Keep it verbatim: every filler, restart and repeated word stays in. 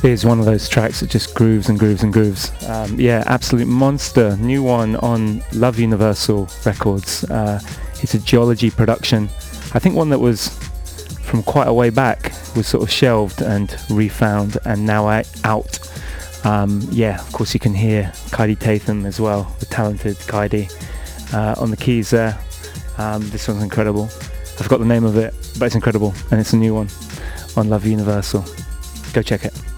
is one of those tracks that just grooves and grooves and grooves. Um, yeah, absolute monster. New one on Love Universal Records. Uh, it's a Geology production. I think one that was from quite a way back, was sort of shelved and refound and now out. Um, yeah, of course you can hear Kaidi Tatham as well, the talented Kaidi, uh, on the keys there. Um, this one's incredible. I forgot the name of it, but it's incredible, and it's a new one on Love Universal. Go check it.